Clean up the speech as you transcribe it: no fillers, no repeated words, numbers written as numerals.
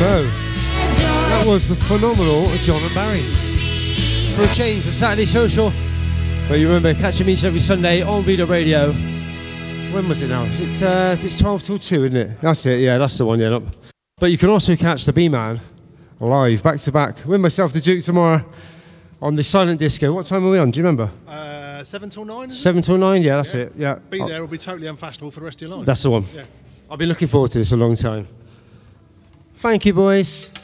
So, that was the phenomenal John and Barry. For a change, the Saturday Social. But you remember, catching me each and every Sunday on Vida Radio. When was it now? It's 12 till 2, isn't it? That's it, yeah, that's the one, yeah. But you can also catch the B-Man live, back to back, with myself, the Duke, tomorrow on the Silent Disco. What time are we on? Do you remember? 7 till 9, 7 till 9, yeah, that's it, yeah. Be there, it'll be totally unfashionable for the rest of your life. That's the one. Yeah. I've been looking forward to this a long time. Thank you, boys.